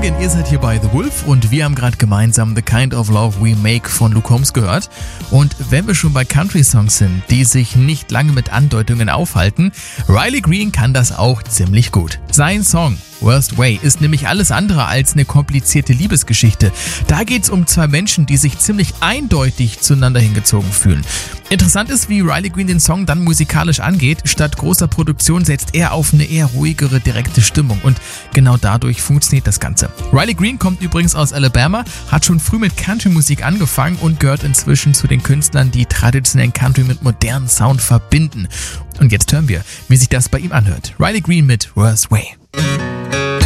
Morgen, ihr seid hier bei The Wolf und wir haben gerade gemeinsam The Kind of Love We Make von Luke Combs gehört. Und wenn wir schon bei Country-Songs sind, die sich nicht lange mit Andeutungen aufhalten, Riley Green kann das auch ziemlich gut. Sein Song Worst Way ist nämlich alles andere als eine komplizierte Liebesgeschichte. Da geht's um zwei Menschen, die sich ziemlich eindeutig zueinander hingezogen fühlen. Interessant ist, wie Riley Green den Song dann musikalisch angeht. Statt großer Produktion setzt er auf eine eher ruhigere, direkte Stimmung und genau dadurch funktioniert das Ganze. Riley Green kommt übrigens aus Alabama, hat schon früh mit Country-Musik angefangen und gehört inzwischen zu den Künstlern, die traditionellen Country mit modernen Sound verbinden. Und jetzt hören wir, wie sich das bei ihm anhört. Riley Green mit Worst Way.